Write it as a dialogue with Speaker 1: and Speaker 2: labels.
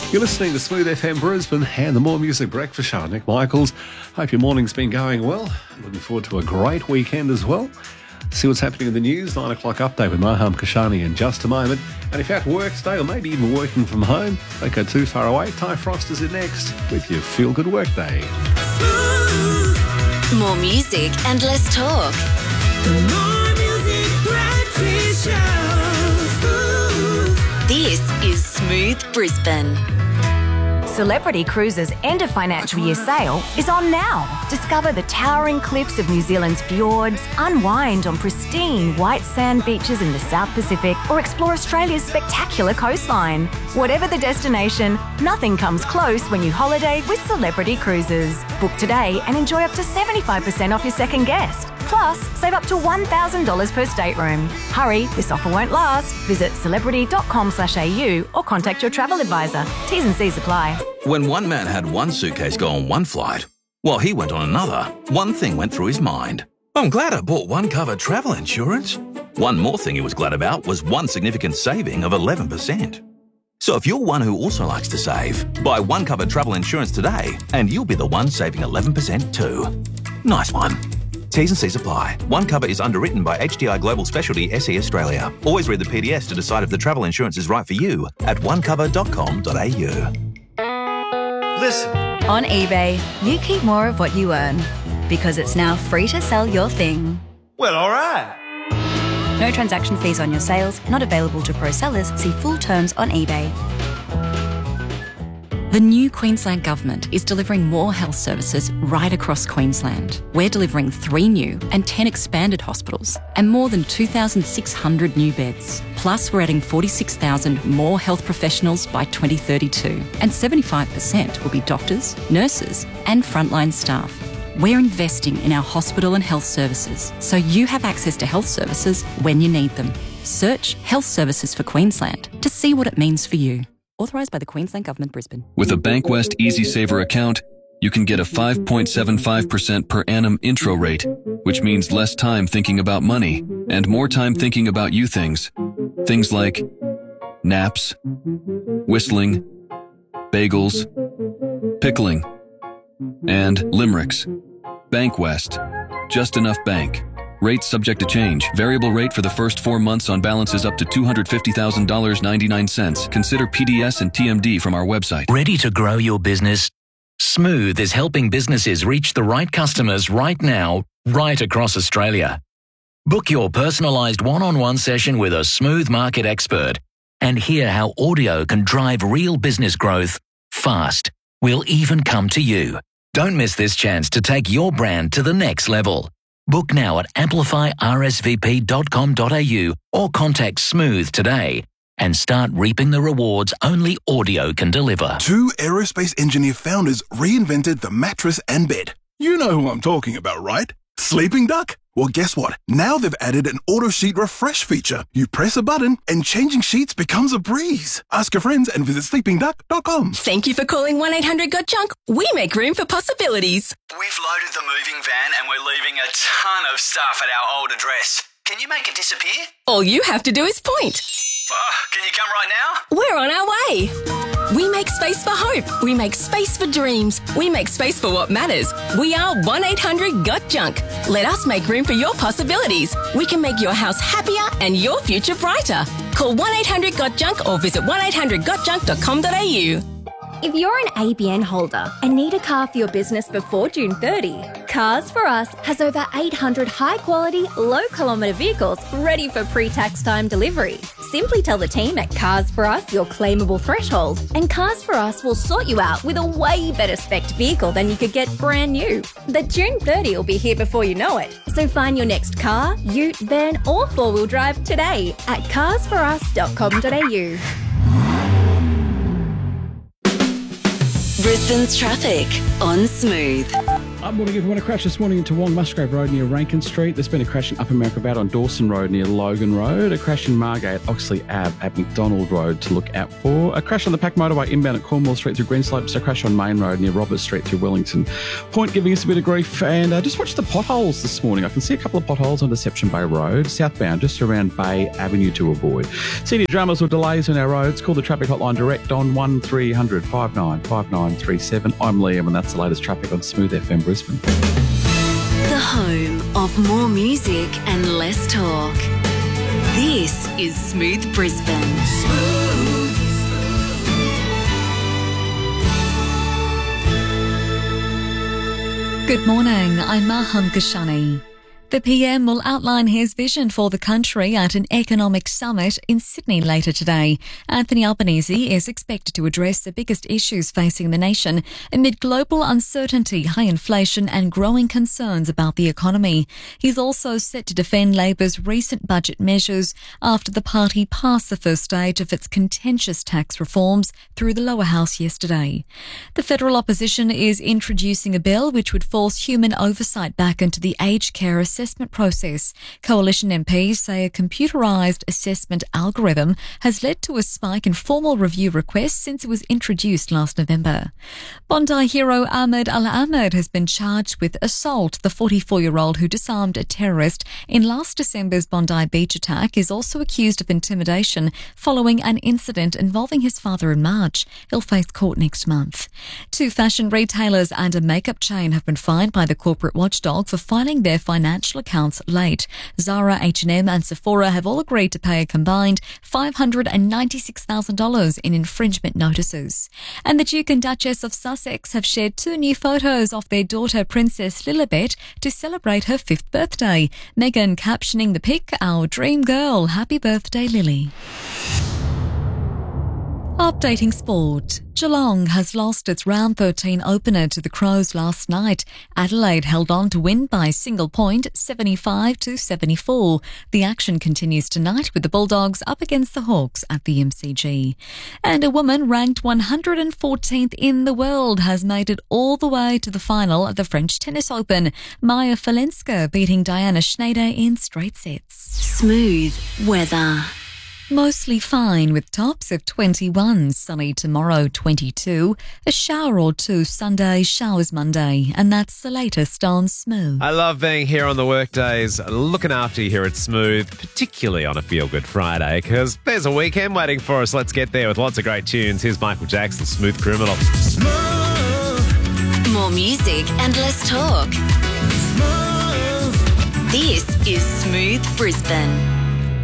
Speaker 1: You're listening to Smooth FM Brisbane and the More Music Breakfast Show. Nick Michaels. Hope your morning's been going well. Looking forward to a great weekend as well. See what's happening in the news. 9 o'clock update with Maham Kashani in just a moment. And if you're at work today or maybe even working from home, don't go too far away. Ty Frost is in next with your Feel Good Workday.
Speaker 2: More music and less talk.
Speaker 3: The More Music Breakfast Show.
Speaker 2: This is Smooth Brisbane.
Speaker 4: Celebrity Cruises' end of financial year sale is on now. Discover the towering cliffs of New Zealand's fjords, unwind on pristine white sand beaches in the South Pacific, or explore Australia's spectacular coastline. Whatever the destination, nothing comes close when you holiday with Celebrity Cruises. Book today and enjoy up to 75% off your second guest. Plus, save up to $1,000 per stateroom. Hurry, this offer won't last. Visit celebrity.com/au or contact your travel advisor. T's and C's apply.
Speaker 5: When one man had one suitcase go on one flight, while he went on another, one thing went through his mind. I'm glad I bought one cover travel insurance. One more thing he was glad about was one significant saving of 11%. So if you're one who also likes to save, buy one cover travel insurance today and you'll be the one saving 11% too. Nice one. T's and C's apply. One cover is underwritten by HDI Global Specialty SE Australia. Always read the PDS to decide if the travel insurance is right for you at onecover.com.au.
Speaker 6: Listen.
Speaker 7: On eBay, you keep more of what you earn because it's now free to sell your thing.
Speaker 6: Well, all right.
Speaker 7: No transaction fees on your sales, not available to pro sellers. See full terms on eBay.
Speaker 8: The new Queensland Government is delivering more health services right across Queensland. We're delivering 3 new and 10 expanded hospitals and more than 2,600 new beds. Plus, we're adding 46,000 more health professionals by 2032, and 75% will be doctors, nurses and frontline staff. We're investing in our hospital and health services so you have access to health services when you need them. Search Health Services for Queensland to see what it means for you. Authorised by the Queensland Government, Brisbane.
Speaker 9: With a Bankwest EasySaver account, you can get a 5.75% per annum intro rate, which means less time thinking about money and more time thinking about you things. Things like naps, whistling, bagels, pickling, and limericks. Bankwest. Just enough bank. Rates subject to change. Variable rate for the first 4 months on balances up to $250,000.99. Consider PDS and TMD from our website.
Speaker 10: Ready to grow your business? Smooth is helping businesses reach the right customers right now, right across Australia. Book your personalised one-on-one session with a Smooth market expert and hear how audio can drive real business growth fast. We'll even come to you. Don't miss this chance to take your brand to the next level. Book now at amplifyrsvp.com.au or contact Smooth today and start reaping the rewards only audio can deliver.
Speaker 11: 2 aerospace engineer founders reinvented the mattress and bed. You know who I'm talking about, right? Sleeping Duck? Well, guess what? Now they've added an auto sheet refresh feature. You press a button and changing sheets becomes a breeze. Ask your friends and visit sleepingduck.com.
Speaker 12: Thank you for calling 1-800-GOT-JUNK. We make room for possibilities.
Speaker 6: We've loaded the moving van and we're leaving a ton of stuff at our old address. Can you make it disappear?
Speaker 12: All you have to do is point.
Speaker 6: Can you come right now?
Speaker 12: We're on our way. We make space for hope. We make space for dreams. We make space for what matters. We are 1-800-GOT-JUNK. Let us make room for your possibilities. We can make your house happier and your future brighter. Call 1-800-GOT-JUNK or visit 1-800-GOTJUNK.com.au.
Speaker 13: If you're an ABN holder and need a car for your business before June 30, Cars For Us has over 800 high-quality, low-kilometre vehicles ready for pre-tax time delivery. Simply tell the team at Cars For Us your claimable threshold, and Cars For Us will sort you out with a way better spec'd vehicle than you could get brand new. The June 30 will be here before you know it, so find your next car, ute, van or four-wheel drive today at carsforus.com.au.
Speaker 2: Brisbane's traffic on Smooth.
Speaker 14: Morning, everyone. A crash this morning into Wong Musgrave Road near Rankin Street. There's been a crash in Upper Mount Gravatt on Dawson Road near Logan Road. A crash in Margate, Oxley Ave at McDonald Road to look out for. A crash on the Pack Motorway inbound at Cornwall Street through Greenslopes. A crash on Main Road near Roberts Street through Wellington Point, giving us a bit of grief. And just watch the potholes this morning. I can see a couple of potholes on Deception Bay Road, southbound, just around Bay Avenue to avoid. See any dramas or delays on our roads? Call the traffic hotline direct on 1300 595937. I'm Liam, and that's the latest traffic on Smooth FM Brisbane.
Speaker 2: The home of more music and less talk. This is Smooth Brisbane.
Speaker 8: Good morning, I'm Maham Kashani. The PM will outline his vision for the country at an economic summit in Sydney later today. Anthony Albanese is expected to address the biggest issues facing the nation amid global uncertainty, high inflation and growing concerns about the economy. He's also set to defend Labor's recent budget measures after the party passed the first stage of its contentious tax reforms through the lower house yesterday. The federal opposition is introducing a bill which would force human oversight back into the aged care assessment process. Coalition MPs say a computerised assessment algorithm has led to a spike in formal review requests since it was introduced last November. Bondi hero Ahmed Al-Ahmed has been charged with assault. The 44-year-old who disarmed a terrorist in last December's Bondi Beach attack is also accused of intimidation following an incident involving his father in March. He'll face court next month. 2 fashion retailers and a makeup chain have been fined by the corporate watchdog for filing their financial accounts late. Zara, H&M and Sephora have all agreed to pay a combined $596,000 in infringement notices. And the Duke and Duchess of Sussex have shared 2 new photos of their daughter Princess Lilibet to celebrate her 5th birthday. Meghan captioning the pic, "Our dream girl, happy birthday Lily." Updating sport. Geelong has lost its round 13 opener to the Crows last night. Adelaide held on to win by a single point, 75-74. The action continues tonight with the Bulldogs up against the Hawks at the MCG. And a woman ranked 114th in the world has made it all the way to the final of the French Tennis Open. Maya Falenska beating Diana Schneider in straight sets.
Speaker 2: Smooth weather.
Speaker 8: Mostly fine with tops of 21, sunny tomorrow 22, a shower or 2 Sunday, showers Monday, and that's the latest on Smooth.
Speaker 15: I love being here on the workdays, looking after you here at Smooth, particularly on a Feel Good Friday, because there's a weekend waiting for us. Let's get there with lots of great tunes. Here's Michael Jackson, Smooth Criminal.
Speaker 2: More music and less talk. This is Smooth Brisbane.